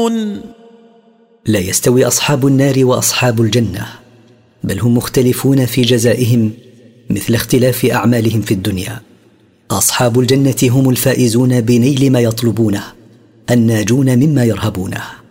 يستوون. لا يستوي أصحاب النار وأصحاب الجنة، بل هم مختلفون في جزائهم مثل اختلاف أعمالهم في الدنيا. أصحاب الجنة هم الفائزون بنيل ما يطلبونه، الناجون مما يرهبونه.